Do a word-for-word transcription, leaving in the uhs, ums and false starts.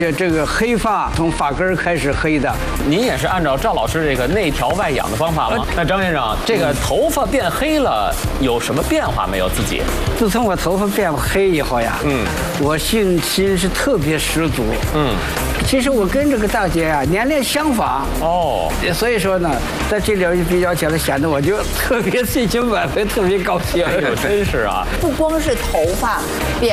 这个黑发从发根儿开始黑的， 您也是按照赵老师这个内调外养的方法吗？那张先生，这个头发变黑了有什么变化没有？自己？ 自从我头发变黑以后呀，嗯，我信心是特别十足。嗯，其实我跟这个大姐啊年龄相仿哦，所以说呢，在这里比较起来，显得我就特别信心满分，特别高兴。 哎呦，真是啊！ 不光是头发变